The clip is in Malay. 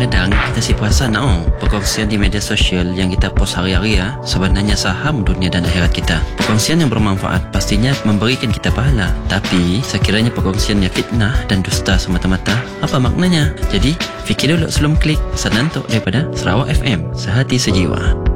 Kadang-kadang kita si perasan perkongsian di media sosial yang kita post hari-hari sebenarnya saham dunia dan akhirat kita. Perkongsian yang bermanfaat pastinya memberikan kita pahala. Tapi sekiranya perkongsiannya fitnah dan dusta semata-mata, apa maknanya? Jadi fikir dulu sebelum klik. Pesan Datuk daripada Sarawak FM, sehati sejiwa.